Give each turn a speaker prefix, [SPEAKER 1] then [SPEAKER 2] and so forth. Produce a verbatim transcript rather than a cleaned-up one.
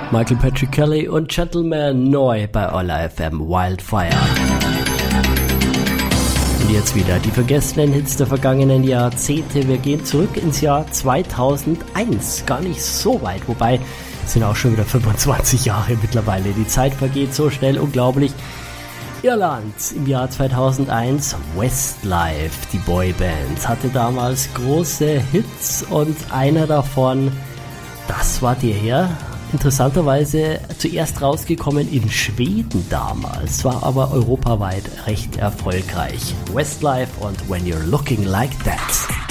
[SPEAKER 1] Michael Patrick Kelly und Gentleman neu bei Ola F M Wildfire. Und jetzt wieder die vergessenen Hits der vergangenen Jahrzehnte. Wir gehen zurück ins Jahr zweitausendeins. Gar nicht so weit, wobei es sind auch schon wieder fünfundzwanzig Jahre mittlerweile. Die Zeit vergeht so schnell, unglaublich. Irland im Jahr zweitausendeins, Westlife, die Boyband, hatte damals große Hits und einer davon, das war der hier, interessanterweise zuerst rausgekommen in Schweden damals, war aber europaweit recht erfolgreich. Westlife und When You're Looking Like That.